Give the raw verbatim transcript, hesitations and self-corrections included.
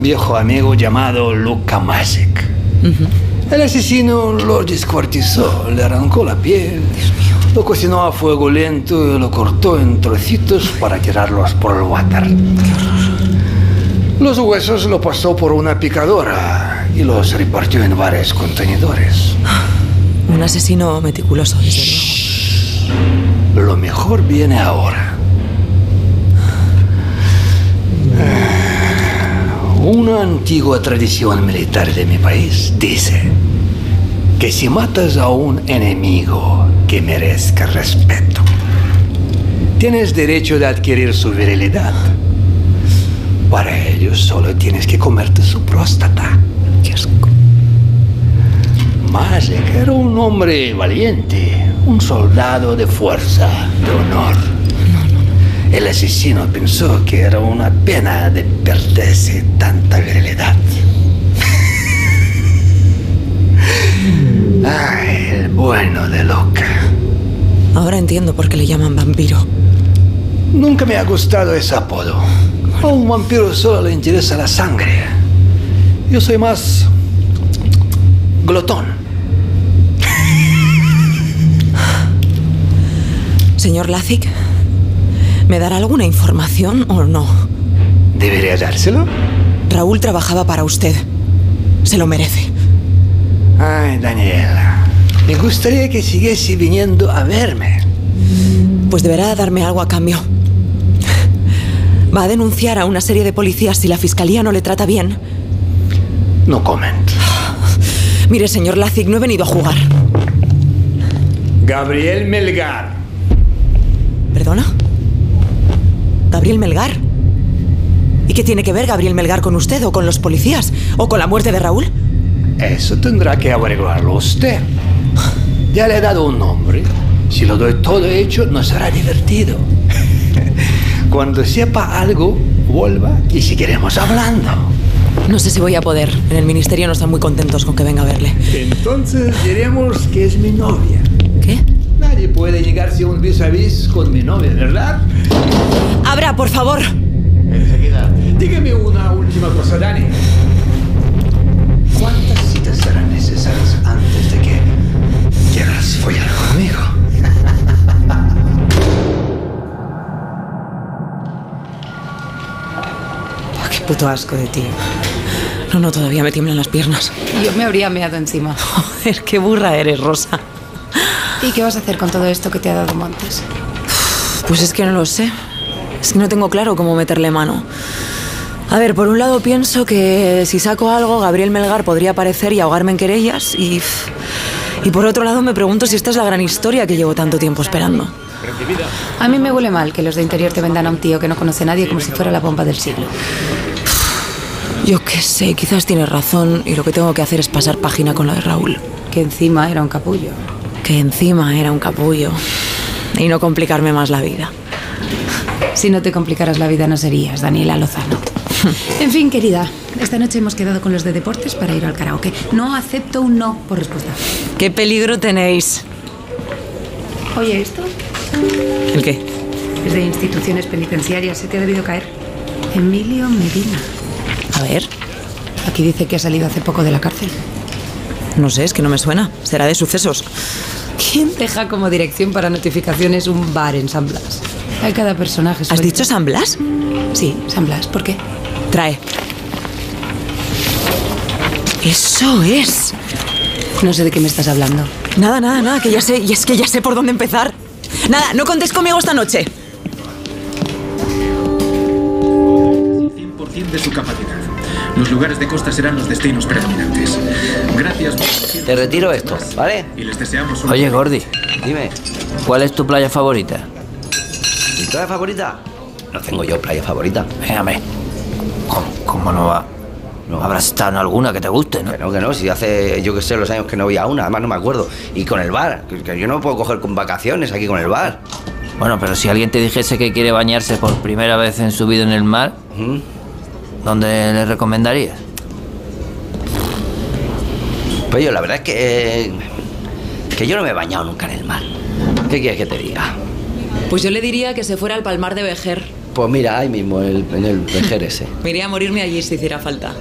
viejo amigo llamado Luka Masek. Uh-huh. El asesino lo descuartizó, le arrancó la piel, lo cocinó a fuego lento y lo cortó en trocitos para tirarlos por el water. Los huesos lo pasó por una picadora y los repartió en varios contenedores. Un asesino meticuloso, desde luego. Lo mejor viene ahora. Una antigua tradición militar de mi país dice que si matas a un enemigo que merezca respeto, tienes derecho de adquirir su virilidad. Para ello solo tienes que comerte su próstata. ¡Qué asco! Masek era un hombre valiente, un soldado de fuerza, de honor. El asesino pensó que era una pena de perderse tanta virilidad. Ay, el bueno de Luka. Ahora entiendo por qué le llaman vampiro. Nunca me ha gustado ese apodo. A un vampiro solo le interesa la sangre. Yo soy más glotón. Señor Lazic, ¿me dará alguna información o no? ¿Debería dárselo? Raúl trabajaba para usted. Se lo merece. Ay, Daniela, me gustaría que siguiese viniendo a verme. Pues deberá darme algo a cambio. ¿Va a denunciar a una serie de policías si la fiscalía no le trata bien? No comment. Mire, señor Lazic, no he venido a jugar. Gabriel Melgar. ¿Perdona? ¿Gabriel Melgar? ¿Y qué tiene que ver Gabriel Melgar con usted o con los policías? ¿O con la muerte de Raúl? Eso tendrá que averiguarlo usted. Ya le he dado un nombre. Si lo doy todo hecho, no será divertido. Cuando sepa algo, vuelva y seguiremos hablando. No sé si voy a poder. En el ministerio no están muy contentos con que venga a verle. Entonces diremos que es mi novia. ¿Qué? Nadie puede llegarse a un vis a vis con mi novia, ¿verdad? ¡Abra, por favor! Enseguida. Dígame una última cosa, Dani. ¿Cuántas citas serán necesarias antes de que quieras follar conmigo? Oh, qué puto asco de ti. No, no, todavía me tiemblan las piernas. Yo me habría meado encima. Joder, qué burra eres, Rosa. ¿Y qué vas a hacer con todo esto que te ha dado Montes? Pues es que no lo sé. Es que no tengo claro cómo meterle mano. A ver, por un lado pienso que si saco algo, Gabriel Melgar podría aparecer y ahogarme en querellas y... Y por otro lado me pregunto si esta es la gran historia que llevo tanto tiempo esperando. A mí me huele mal que los de Interior te vendan a un tío que no conoce a nadie como si fuera la bomba del siglo. Yo qué sé, quizás tienes razón y lo que tengo que hacer es pasar página con lo de Raúl. Que encima era un capullo. Que encima era un capullo. Y no complicarme más la vida. Si no te complicaras la vida no serías Daniela Lozano. En fin, querida, esta noche hemos quedado con los de deportes para ir al karaoke. No acepto un no por respuesta. ¿Qué peligro tenéis? Oye, ¿esto? ¿El qué? Es de instituciones penitenciarias. Se te ha debido caer. Emilio Medina. A ver. Aquí dice que ha salido hace poco de la cárcel. No sé, es que no me suena. Será de Sucesos. ¿Quién deja como dirección para notificaciones un bar en San Blas? Hay cada personaje suelto. ¿Has dicho San Blas? Sí, San Blas. ¿Por qué? Trae. Eso es. No sé de qué me estás hablando. Nada, nada, nada, que ya sé. Y es que ya sé por dónde empezar. Nada, no contéis conmigo esta noche. cien por ciento de su capacidad. Los lugares de costa serán los destinos predominantes. Gracias. Te retiro esto, ¿vale? Y les deseamos un... Oye, Gordi, Dime, ¿cuál es tu playa favorita? ¿mi playa favorita? No tengo yo playa favorita. Véngame. ¿Cómo, cómo no va? ¿No habrás estado en alguna que te guste, no? Que no, que no, si hace, yo que sé, los años que no voy a una, además no me acuerdo. Y con el bar, que, que yo no puedo coger con vacaciones aquí con el bar. Bueno, pero si alguien te dijese que quiere bañarse por primera vez en su vida en el mar, ¿Mm? ¿dónde le recomendarías? Pues yo la verdad es que... Eh, que yo no me he bañado nunca en el mar. ¿Qué quieres que te diga? Pues yo le diría que se fuera al Palmar de Vejer. Pues mira, ahí mismo, el, en el Vejer ese. Me iría a morirme allí si hiciera falta.